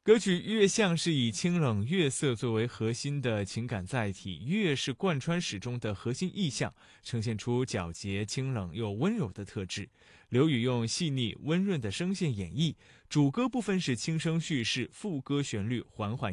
歌曲《月相》是以清冷月色作为核心的情感载体，月是贯穿始终的核心意象，呈现出皎洁、清冷又温柔的特质。刘宇用细腻温润的声线演绎，主歌部分是轻声叙事，副歌旋律缓缓